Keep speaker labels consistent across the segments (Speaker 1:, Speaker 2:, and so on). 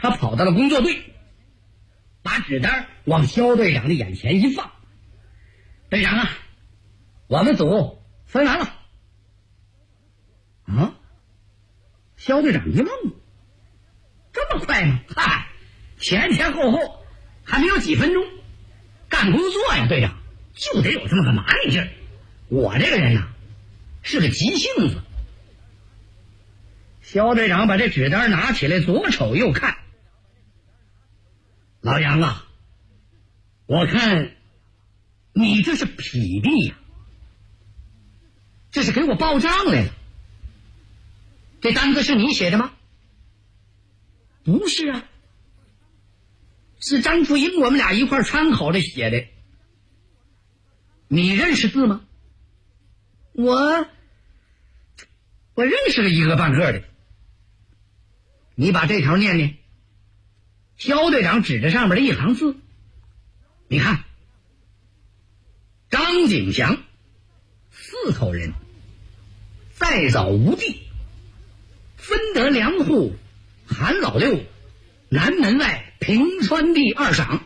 Speaker 1: 他跑到了工作队，把纸单往肖队长的眼前一放：“队长啊，我们组分完了。”啊！肖队长一愣：“这么快吗？嗨，前前后后还没有几分钟，干工作呀，队长就得有这么个麻利劲儿。我这个人呐，是个急性子。”肖队长把这纸单拿起来，左瞅右看：“老杨啊，我看你这是匹敌呀，这是给我报账来了。这单子是你写的吗？”“不是啊，是张福英我们俩一块参考着写的。”“你认识字吗？”“我认识了一个半个的。”“你把这条念念。”肖队长指着上面的一行字：“你看，张景祥4口人，再早无地，分得粮户韩老六，南门外平川地2晌。”“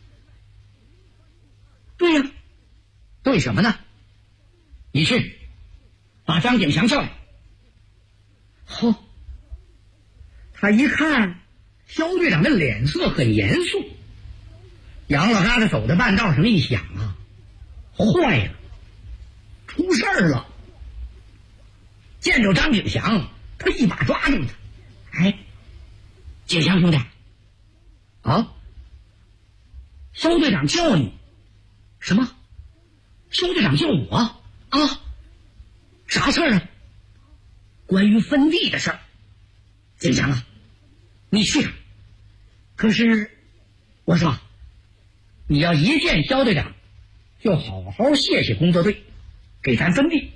Speaker 1: 对呀，对什么呢？你去把张景祥叫来。”“好。”他一看肖队长的脸色很严肃，杨老疙瘩走到半道上一想啊，坏了，出事儿了。见着张景祥，他一把抓住他：“哎，景祥兄弟，啊，肖队长叫你。”“什么？肖队长叫我啊？啥事儿啊？”“关于分地的事儿。景祥啊，你去了。可是我说，你要一见肖队长就好好谢谢工作队给咱分地。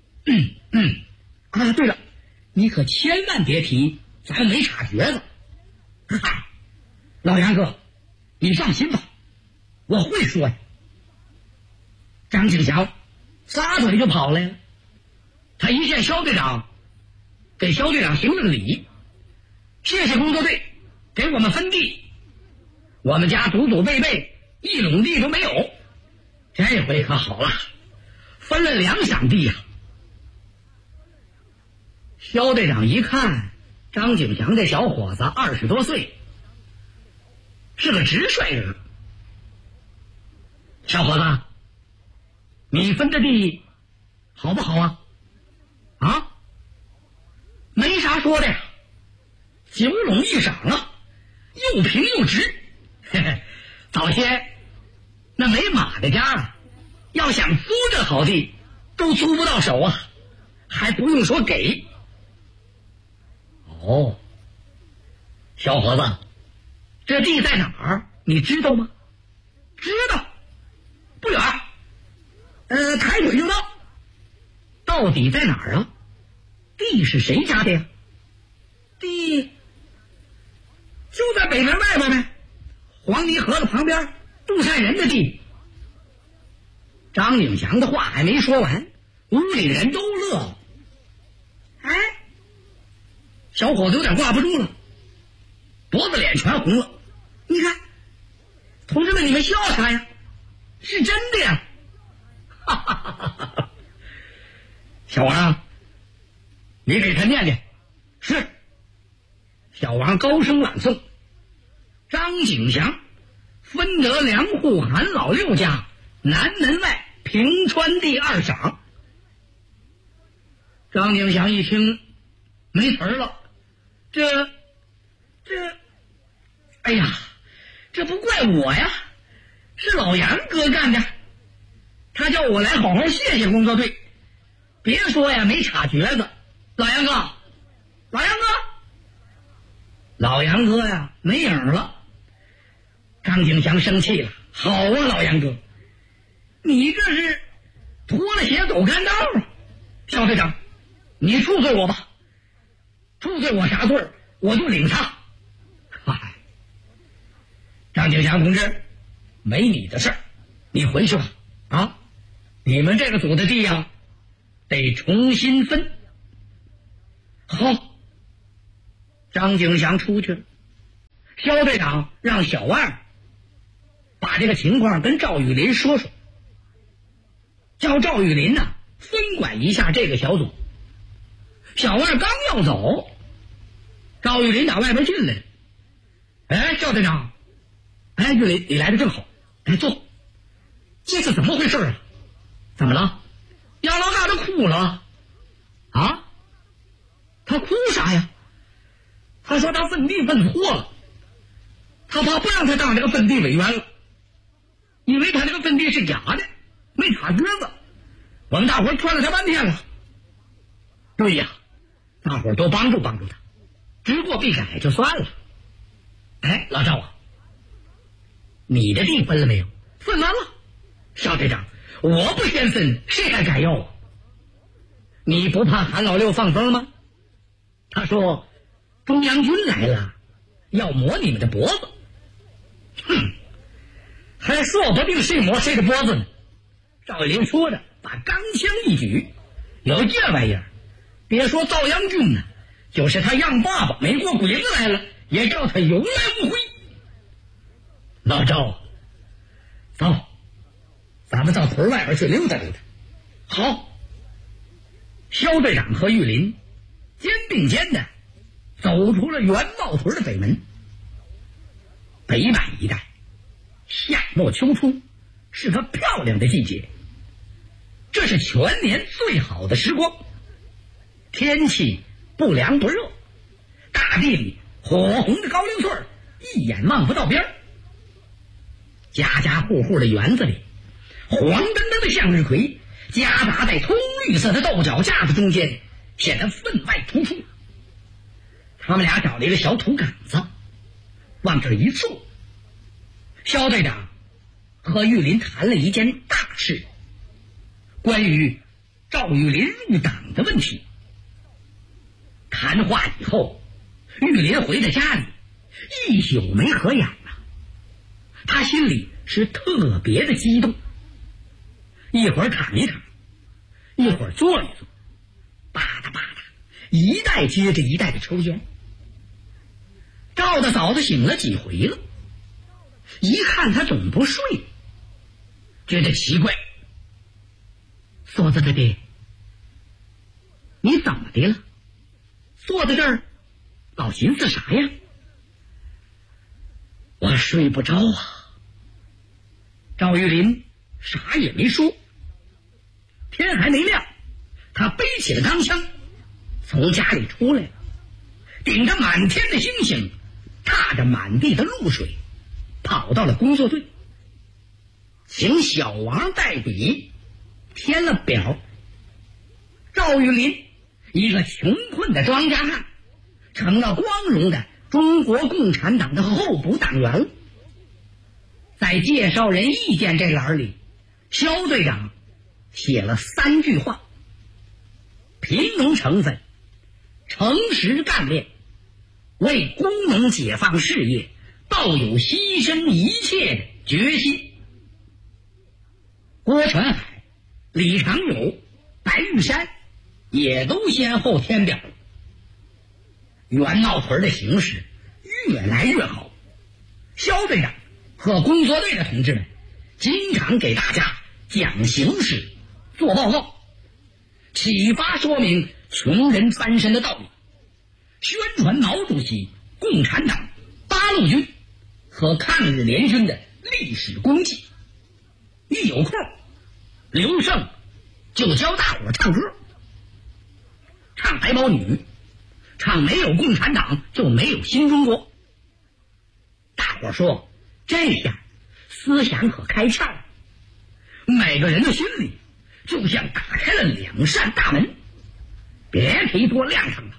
Speaker 1: 啊，对了，你可千万别提咱没察觉子。嗨，老杨哥，你放心吧，我会说呀。”张景祥撒腿就跑来了。他一见肖队长，给肖队长行了个礼：“谢谢工作队给我们分地，我们家祖祖辈辈一垄地都没有，这回可好了，分了2晌地呀。”肖队长一看张景祥这小伙子20多岁，是个直率人。：“小伙子，你分的地好不好啊？”“啊，没啥说的呀，9垄1晌啊，又平又直。嘿嘿，早些那没马的家要想租这好地都租不到手啊，还不用说给。”“哦，小伙子，这地在哪儿你知道吗？”“知道，不远，抬腿就到。”“到底在哪儿啊？地是谁家的呀？”“地就在北门外边呗，黄泥河子旁边杜善人的地。”张景祥的话还没说完，屋里人都乐了。哎，小伙子有点挂不住了，脖子脸全红了。“你看，同志们，你们笑啥呀？是真的呀！”“哈哈哈哈哈！小王，你给他念念。”“是。”小王高声朗诵：“张景祥分得粮户韩老六家，南门外平川地2晌。”张景祥一听没词儿了，这，哎呀，这不怪我呀，是老杨哥干的。他叫我来好好谢谢工作队，别说呀没察觉子。老杨哥，老杨哥呀没影了。张景祥生气了：“好啊，老杨哥，你这是脱了鞋走干道啊！肖队长，你处罪我吧，处罪我啥罪我就领他。”“嗨，张景祥同志，没你的事儿，你回去吧。啊，你们这个组的地呀，得重新分。”“好。”张景祥出去了。 肖队长让小万把这个情况跟赵玉林说说，叫赵玉林呢分管一下这个小组。小万刚要走，赵玉林打外边进来了。哎，肖队长，哎，玉林，你来的正好，哎，坐。这是怎么回事啊？怎么了？杨老大都哭了啊？他哭啥呀？他说他分地分错了，他爸不让他当这个分地委员了，因为他这个分地是假的，没插橛子。我们大伙劝了他半天了。对呀，大伙多帮助帮助他，知过必改就算了。哎，老赵啊，你的地分了没有？分完了。肖队长，我不先分，谁还敢要啊？你不怕韩老六放风吗？他说中央军来了，要磨你们的脖子。哼，还说不定谁磨谁的脖子呢。赵玉林说着，把钢枪一举，有这玩意儿，别说赵阳军呢，就是他杨爸爸美国鬼子来了，也叫他有来无回。老赵，走，咱们到屯外边去溜达溜达。好。肖队长和玉林肩并肩的走出了元茂屯的北门。北满一带夏末秋初是个漂亮的季节，这是全年最好的时光，天气不凉不热，大地里火红的高粱穗一眼望不到边儿，家家户户的园子里黄澄澄的向日葵夹杂在通绿色的豆角架子中间，显得分外突出。他们俩找了一个小土杆子，往这一坐。肖队长和玉林谈了一件大事，关于赵玉林入党的问题。谈话以后，玉林回到家里一宿没合眼了，他心里是特别的激动，一会儿躺一躺，一会儿坐一坐，吧嗒吧嗒，一袋接着一袋的抽烟。赵大嫂子醒了几回了，一看他总不睡，觉得奇怪。锁子哥爹，你怎么的了？坐在这儿老寻思啥呀？我睡不着啊。赵玉林啥也没说。天还没亮，他背起了钢枪，从家里出来了，顶着满天的星星，踏着满地的露水，跑到了工作队，请小王代笔填了表。赵玉林一个穷困的庄稼汉，成了光荣的中国共产党的候补党员。在介绍人意见这栏里，肖队长写了3句话：贫农成分，诚实干练，为工农解放事业抱有牺牲一切的决心。郭全海、李长友、白玉山也都先后填表了。元茂屯的形势越来越好，肖队长和工作队的同志们经常给大家讲形势、做报告，启发说明穷人翻身的道理，宣传毛主席、共产党、八路军和抗日联军的历史功绩。一有空，刘胜就教大伙唱歌，唱白毛女，唱没有共产党就没有新中国。大伙说这下思想可开窍了，每个人的心里就像打开了2扇大门，别提多亮堂了。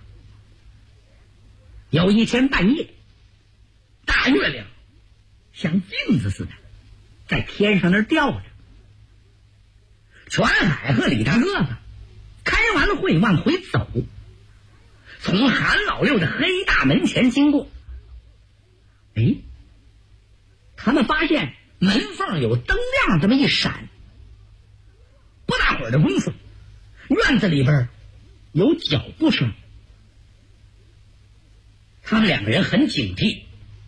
Speaker 1: 有一天半夜，大月亮像镜子似的在天上那儿吊着。全海和李大个子开完了会往回走，从韩老六的黑大门前经过。哎，他们发现门缝有灯亮这么一闪，不大会儿的功夫，院子里边有脚步声。他们2个人很警惕，